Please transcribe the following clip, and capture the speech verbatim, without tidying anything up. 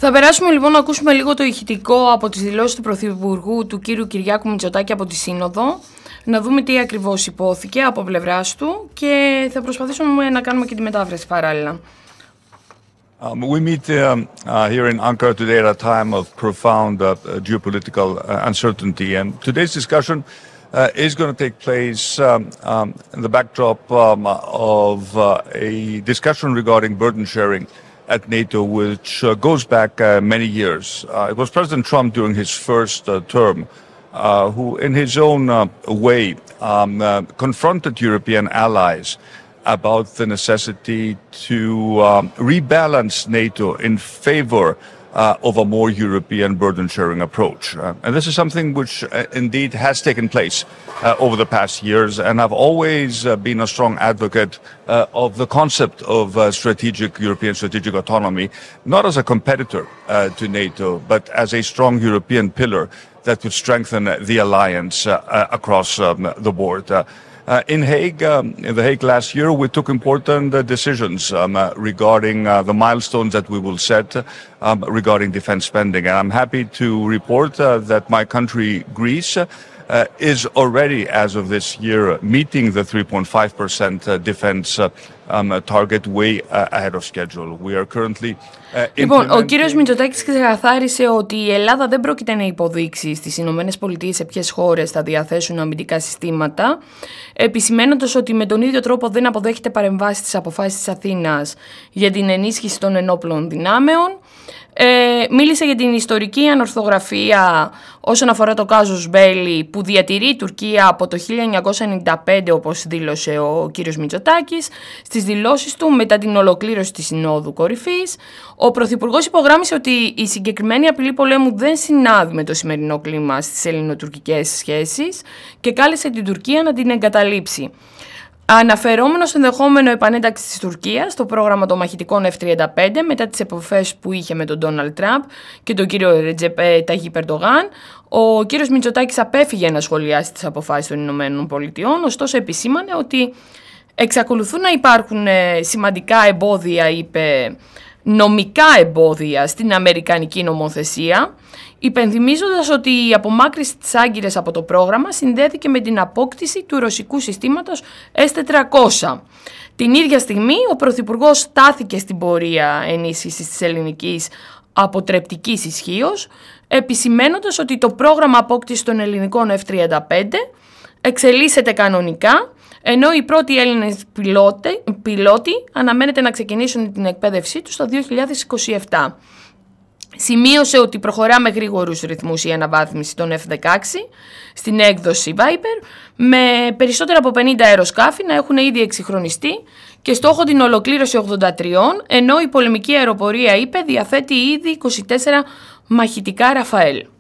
Θα περάσουμε λοιπόν να ακούσουμε λίγο το ηχητικό από τις δηλώσεις του Πρωθυπουργού του κύριου Κυριάκου Μητσοτάκη από τη Σύνοδο, να δούμε τι ακριβώς υπόθηκε από πλευράς του και θα προσπαθήσουμε να κάνουμε και τη μετάφραση παράλληλα. Um, we meet um, uh, here in Ankara today at a time of profound uh, geopolitical uh, uncertainty, and today's discussion uh, is going to take place um, um, in the backdrop um, of uh, a discussion regarding burden sharing at NATO, which uh, goes back uh, many years. Uh, it was President Trump during his first uh, term uh, who, in his own uh, way, um, uh, confronted European allies about the necessity to um, rebalance NATO in favor uh, of a more European burden-sharing approach. Uh, and this is something which uh, indeed has taken place uh, over the past years, and I've always uh, been a strong advocate uh, of the concept of uh, strategic European strategic autonomy, not as a competitor uh, to NATO, but as a strong European pillar that could strengthen the alliance uh, uh, across um, the board. Uh, Uh, in Hague, um, in The Hague last year, we took important uh, decisions um, uh, regarding uh, the milestones that we will set um, regarding defense spending. And I'm happy to report uh, that my country, Greece, uh, is already, as of this year, meeting the three point five percent uh, defense uh, um, target way uh, ahead of schedule. We are currently uh, Λοιπόν, ο κύριος Μητσοτάκης ξεκαθάρισε ότι η Ελλάδα δεν πρόκειται να υποδείξει στις Ηνωμένες Πολιτείες σε ποιες χώρες θα διαθέσουν αμυντικά συστήματα, επισημαίνοντας ότι με τον ίδιο τρόπο δεν αποδέχεται παρεμβάσεις στις αποφάσεις της Αθήνας για την ενίσχυση των ενόπλων δυνάμεων. Ε, μίλησε για την ιστορική ανορθογραφία όσον αφορά το κάζους Μπέλι που διατηρεί η Τουρκία από το χίλια εννιακόσια ενενήντα πέντε, όπως δήλωσε ο κύριος Μητσοτάκης στις δηλώσεις του μετά την ολοκλήρωση της Συνόδου Κορυφής. Ο Πρωθυπουργός υπογράμμισε ότι η συγκεκριμένη απειλή πολέμου δεν συνάδει με το σημερινό κλίμα στις ελληνοτουρκικές σχέσεις και κάλεσε την Τουρκία να την εγκαταλείψει. Αναφερόμενο στο ενδεχόμενο επανένταξη της Τουρκίας στο πρόγραμμα των μαχητικών εφ τριάντα πέντε μετά τις επαφές που είχε με τον Ντόναλντ Τραμπ και τον κύριο Ρετζέπ Ταγίπ Ερντογάν, ο κύριος Μητσοτάκης απέφυγε να σχολιάσει τις αποφάσεις των Ηνωμένων Πολιτειών, ωστόσο επισήμανε ότι εξακολουθούν να υπάρχουν σημαντικά εμπόδια, είπε, νομικά εμπόδια στην αμερικανική νομοθεσία, υπενθυμίζοντας ότι η απομάκρυνση της Άγκυρας από το πρόγραμμα συνδέθηκε με την απόκτηση του ρωσικού συστήματος ες τετρακόσια. Την ίδια στιγμή ο Πρωθυπουργός στάθηκε στην πορεία ενίσχυσης της ελληνικής αποτρεπτικής ισχύως, επισημαίνοντας ότι το πρόγραμμα απόκτησης των ελληνικών εφ τριάντα πέντε εξελίσσεται κανονικά, ενώ οι πρώτοι Έλληνες πιλότοι αναμένεται να ξεκινήσουν την εκπαίδευσή τους το δύο χιλιάδες είκοσι επτά. Σημείωσε ότι προχωρά με γρήγορους ρυθμούς η αναβάθμιση των εφ δεκαέξι στην έκδοση Viper, με περισσότερα από πενήντα αεροσκάφη να έχουν ήδη εξυγχρονιστεί και στόχο την ολοκλήρωση ογδόντα τρία, ενώ η πολεμική αεροπορία, είπε, διαθέτει ήδη είκοσι τέσσερα μαχητικά Ραφαέλ.